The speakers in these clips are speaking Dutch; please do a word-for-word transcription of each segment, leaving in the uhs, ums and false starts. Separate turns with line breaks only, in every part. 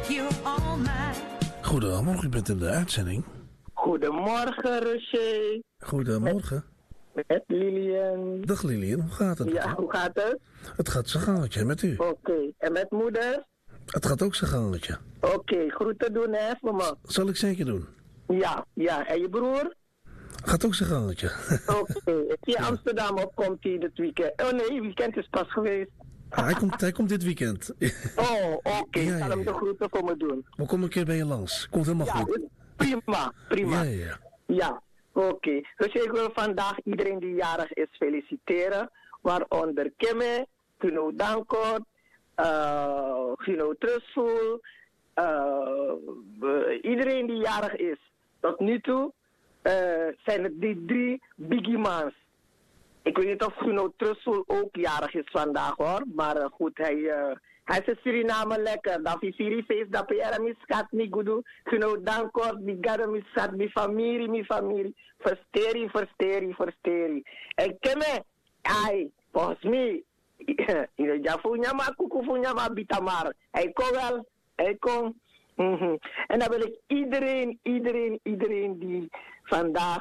Goedemorgen, u bent in de uitzending.
Goedemorgen, Roger.
Goedemorgen.
Met, met Lilian.
Dag Lilian, hoe gaat het?
Ja, hoe gaat het?
Het gaat zijn gangetje, met u?
Oké, okay. En met moeder?
Het gaat ook zijn gangetje.
Oké, okay. Groeten doen hè, mama.
Zal ik zeker doen?
Ja, ja. En je broer?
Gaat ook zijn gangetje.
Oké, okay. Is hij ja. Amsterdam op, komt hij dit weekend? Oh nee, weekend is pas geweest.
Ah, hij, komt, hij komt dit weekend.
Oh, oké. Okay.
Ja,
ik ga
ja,
hem de groeten voor me doen.
We komen een keer bij je langs. Komt helemaal
ja,
goed.
Prima, prima.
Ja, ja.
Ja, oké. Okay. Dus ik wil vandaag iedereen die jarig is feliciteren. Waaronder Kimme, Guno Dankort, uh, Guno Trustful. Uh, uh, iedereen die jarig is. Tot nu toe uh, zijn het die drie biggie mans. Ik weet niet of Guno Trustful ook jarig is vandaag hoor. Maar uh, goed, hij, uh, hij is in Suriname lekker. Dat is Siri feest, dat is mijn schat, mijn goedoe. Guno Dankort, die gade mijn schat, mijn familie, mijn familie. Versteri, versteri, versteri. En Kimme, ai, volgens mij, ja, funyama, kuku funyama, bitamar. Hij kon wel, hij kon. Mm-hmm. En dan wil ik iedereen, iedereen, iedereen die vandaag,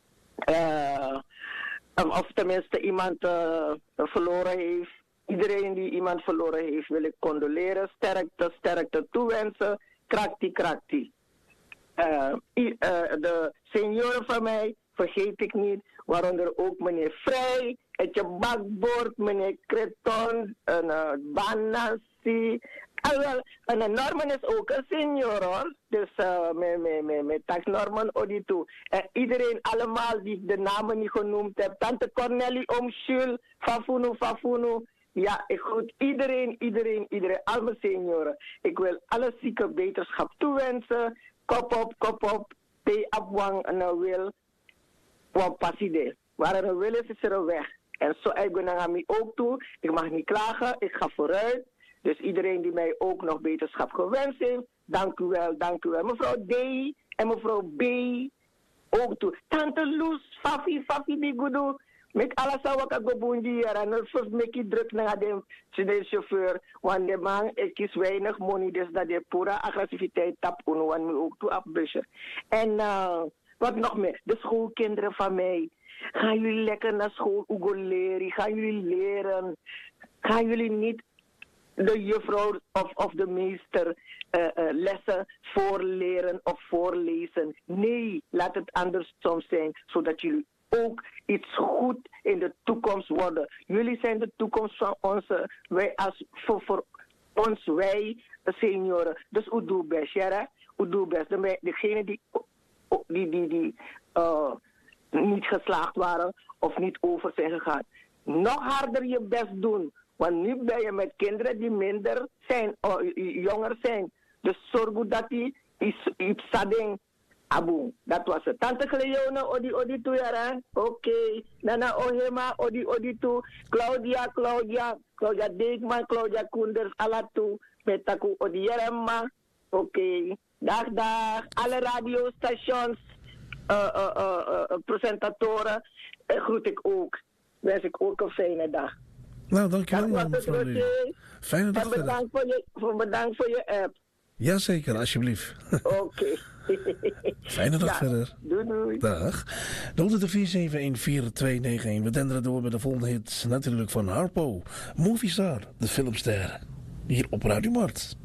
uh, of tenminste iemand uh, verloren heeft, iedereen die iemand verloren heeft, wil ik condoleren, sterkte, sterkte toewensen, krakti, krakti. Uh, uh, de senioren van mij vergeet ik niet, waaronder ook meneer Vrij, Etje Bakboord, meneer Kreton, en uh, Banassi. Alwel, en Norman is ook een senior hoor. Dus uh, met, met, met, met tax Norman Oditu. En iedereen allemaal die ik de namen niet genoemd heb. Tante Cornelie, Oom Jules, Fafunu, Fafunu. Ja, ik groet iedereen, iedereen, iedereen, al mijn senioren. Ik wil alle zieke beterschap toewensen. Kop op, kop op. Thee abwang en een wil. Wat passie. Waar er een wil is, is er een weg. En zo ik ben naar mij ook toe. Ik mag niet klagen, ik ga vooruit. Dus iedereen die mij ook nog beterschap gewenst heeft, dank u wel, dank u wel. Mevrouw D en mevrouw B ook toe. Tante Loes, Fafi, Fafi, Bigudu. Met alles wat ik ga doen hier. En dan first make je druk naar de, de chauffeur. Want de man, ik kies weinig money, dus dat de pure agressiviteit tap uno, want me ook toe afbushen. En uh, wat nog meer, de schoolkinderen van mij. Gaan jullie lekker naar school, Ugo leren? Gaan jullie leren? Gaan jullie niet de juffrouw of, of de meester uh, uh, lessen voorleren of voorlezen? Nee, laat het andersom zijn, zodat jullie ook iets goed in de toekomst worden. Jullie zijn de toekomst van onze, wij als, voor, voor ons, wij, de senioren. Dus u doet best, ja? U doet best. De, degene die, die, die, die uh, niet geslaagd waren of niet over zijn gegaan. Nog harder je best doen. Want nu ben je met kinderen die minder zijn, of jonger zijn. Dus zorg dat die iets sading abu. Dat was het. Tante Cleone, odi odi toe jara. Oké. Okay. Nana Ohema, odi odi toe. Claudia, Claudia, Claudia Deekman, Claudia Koenders, alla toe. Met taku odi jarama. Oké. Okay. Dag, dag. Alle radiostations, uh, uh, uh, uh, presentatoren, uh, groet ik ook. Wens ik ook een fijne dag.
Nou, dankjewel mevrouw Lee. Fijne dag
verder. Bedankt voor je, voor, bedankt voor je app.
Jazeker, alsjeblieft.
Oké. Okay.
Fijne dag ja, verder.
Doei doei.
Dag. De vier zeven een vier twee negen een. We denderen door bij de volgende hit. Natuurlijk van Harpo. Movie Star, de filmster. Hier op Radio Mart.